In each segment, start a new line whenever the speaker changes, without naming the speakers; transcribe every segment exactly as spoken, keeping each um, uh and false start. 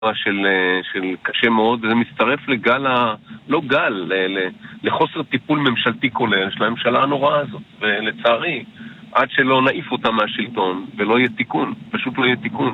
של, של קשה מאוד, וזה מצטרף לגל, ה, לא גל, ל, ל, לחוסר טיפול ממשלתי כולל של הממשלה הנוראה הזאת, ולצערי, עד שלא נעיף אותה מהשלטון, ולא יהיה תיקון, פשוט לא יהיה תיקון.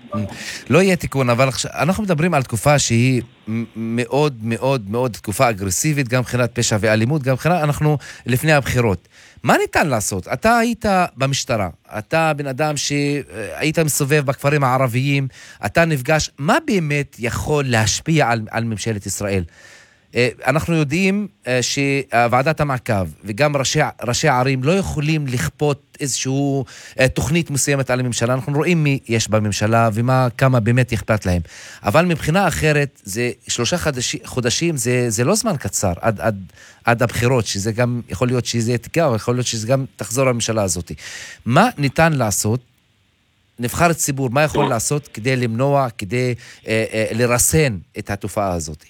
לא יהיה תיקון, אבל אנחנו מדברים על תקופה שהיא מאוד מאוד מאוד תקופה אגרסיבית, גם מבחינת פשע ואלימות, גם מבחינת אנחנו לפני הבחירות. מה ניתן לעשות? אתה היית במשטרה, אתה בן אדם שהיית מסובב בכפרים הערביים, אתה נפגש, מה באמת יכול להשפיע על, על ממשלת ישראל? אנחנו יודעים שוועדת המעקב וגם ראשי, ראשי הערים לא יכולים לכפות איזשהו תוכנית מסוימת על הממשלה. אנחנו רואים מי יש בממשלה ומה, כמה באמת יכפת להם. אבל מבחינה אחרת, זה שלושה חודשים, חודשים זה, זה לא זמן קצר עד, עד, עד הבחירות, שזה גם יכול להיות שזה תקע, או יכול להיות שזה גם תחזור לממשלה הזאת. מה ניתן לעשות? נבחר ציבור, מה יכול לעשות כדי למנוע, כדי אה, אה, לרסן את התופעה הזאת?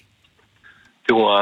תראו,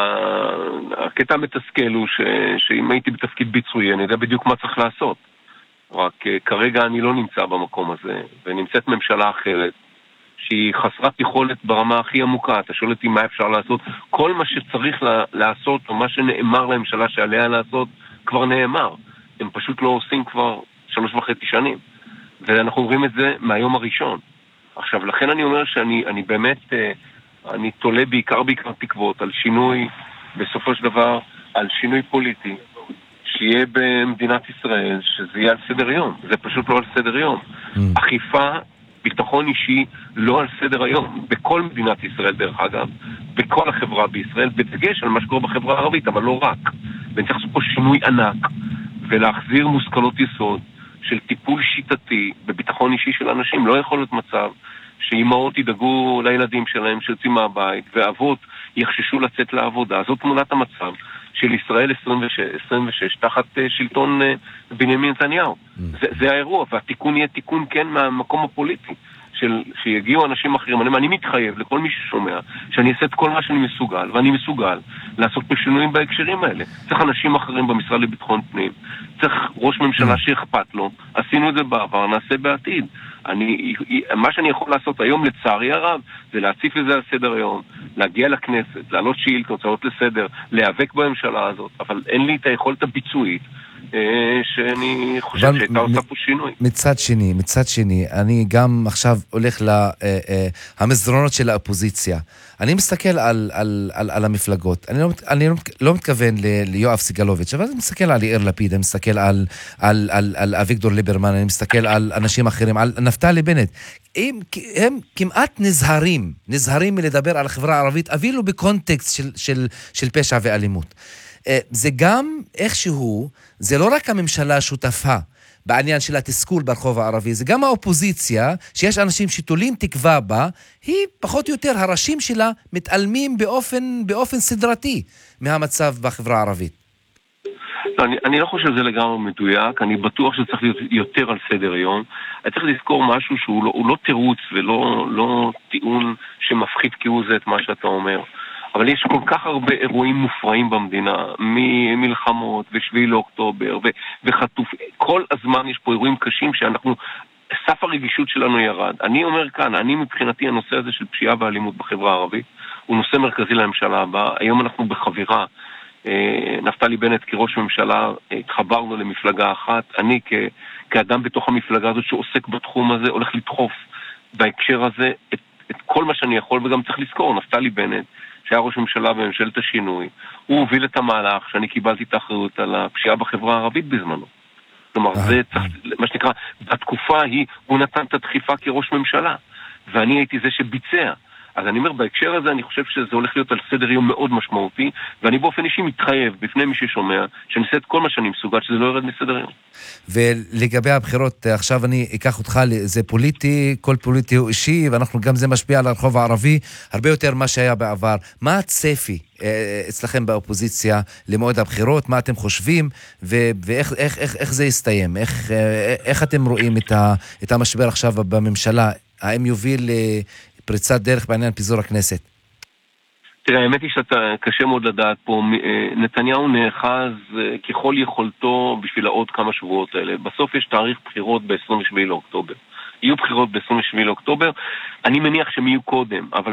הקטע המתסכל הוא ש... שאם הייתי בתפקיד ביצועי, אני יודע בדיוק מה צריך לעשות. רק כרגע אני לא נמצא במקום הזה, ונמצאת ממשלה אחרת, שהיא חסרת יכולת ברמה הכי עמוקה. אתה שואל אותי מה אפשר לעשות? כל מה שצריך לעשות, או מה שנאמר לממשלה שעליה לעשות, כבר נאמר. הם פשוט לא עושים כבר שלוש וחצי שנים. ואנחנו רואים את זה מהיום הראשון. עכשיו, לכן אני אומר שאני אני באמת... אני תולה בעיקר בעיקר תקוות על שינוי, בסופו של דבר, על שינוי פוליטי, שיהיה במדינת ישראל, שזה יהיה על סדר יום. זה פשוט לא על סדר יום. Mm. אכיפה, ביטחון אישי, לא על סדר היום. בכל מדינת ישראל, דרך אגב, בכל החברה בישראל, בדגש על מה שקורה בחברה הערבית, אבל לא רק. ואני צריך לעשות פה שינוי ענק, ולהחזיר מושכלות יסוד של טיפול שיטתי בביטחון אישי של אנשים. לא יכול להיות מצב שאימהות ידאגו לילדים שלהם שיוצאים מהבית, ואבות יחששו לצאת לעבודה. זאת תמונת המצב של ישראל עשרים ושש תחת שלטון בנימין נתניהו. Mm. זה, זה האירוע, והתיקון יהיה תיקון כן מהמקום הפוליטי, של, שיגיעו אנשים אחרים. אני, אני מתחייב לכל מי ששומע שאני אעשה את כל מה שאני מסוגל, ואני מסוגל לעשות פה שינויים בהקשרים האלה. צריך אנשים אחרים במשרד לביטחון פנים, צריך ראש ממשלה שאכפת לו. עשינו את זה בעבר, נעשה בעתיד. אני, מה שאני יכול לעשות היום לצערי הרב זה להציף את זה על סדר היום, להגיע לכנסת, להעלות שאילתות, הצעות לסדר, להיאבק בממשלה הזאת, אבל אין לי את היכולת הביצועית שאני חושב שהייתה עושה פה שינוי.
מצד שני, מצד שני, אני גם עכשיו הולך למסדרונות של האופוזיציה. אני מסתכל על, על, על, על המפלגות. אני לא, אני לא, לא מתכוון ליואב סגלוביץ', אבל אני מסתכל על יאיר לפיד, אני מסתכל על, על, על, על אביגדור ליברמן, אני מסתכל על אנשים אחרים, על נפתלי בנט. הם, הם כמעט נזהרים, נזהרים מלדבר על החברה הערבית, אפילו בקונטקסט של, של, של פשע ואלימות. זה גם איכשהו, זה לא רק הממשלה שותפה בעניין של התסכול ברחוב הערבי, זה גם האופוזיציה, שיש אנשים שתולים תקווה בה, היא פחות או יותר, הראשים שלה מתעלמים באופן, באופן סדרתי מהמצב בחברה הערבית.
לא, אני, אני לא חושב שזה לגמרי מדויק, אני בטוח שצריך להיות יותר על סדר יום. אני צריך לזכור משהו שהוא לא, הוא לא תירוץ ולא לא טיעון שמפחית כהוא זה את מה שאתה אומר. אבל יש כל כך הרבה אירועים מופרעים במדינה, ממלחמות ושביעי לאוקטובר ו- וחטוף. כל הזמן יש פה אירועים קשים שאנחנו, סף הרגישות שלנו ירד. אני אומר כאן, אני מבחינתי הנושא הזה של פשיעה ואלימות בחברה הערבית, הוא נושא מרכזי לממשלה הבאה. היום אנחנו בחבירה, נפתלי בנט כראש ממשלה, התחברנו למפלגה אחת. אני כ- כאדם בתוך המפלגה הזאת שעוסק בתחום הזה, הולך לדחוף בהקשר הזה את, את כל מה שאני יכול, וגם צריך לזכור, נפתלי בנט, שהיה ראש ממשלה בממשלת השינוי, הוא הוביל את המהלך שאני קיבלתי את האחריות על הפשיעה בחברה הערבית בזמנו. כלומר, זה צריך, מה שנקרא, בתקופה היא, הוא נתן את הדחיפה כראש ממשלה, ואני הייתי זה שביצע. אז אני אומר, בהקשר הזה אני חושב שזה הולך להיות על סדר יום מאוד משמעותי, ואני באופן אישי מתחייב בפני מי ששומע, שאני אעשה את כל מה שאני מסוגל, שזה לא ירד מסדר יום.
ולגבי הבחירות, עכשיו אני אקח אותך, זה פוליטי, כל פוליטי הוא אישי, ואנחנו גם זה משפיע על הרחוב הערבי, הרבה יותר מה שהיה בעבר. מה הצפי אצלכם באופוזיציה למועד הבחירות? מה אתם חושבים? ואיך איך, איך, איך זה יסתיים? איך, איך אתם רואים את, ה, את המשבר עכשיו בממשלה? האם יוביל פריצת דרך בעניין פיזור הכנסת?
תראה, האמת היא שאתה קשה מאוד לדעת פה. נתניהו נאחז ככל יכולתו בשביל העוד כמה שבועות האלה. בסוף יש תאריך בחירות ב-עשרים ושבעה לאוקטובר. יהיו בחירות ב-עשרים ושביעי לאוקטובר, אני מניח שהם יהיו קודם, אבל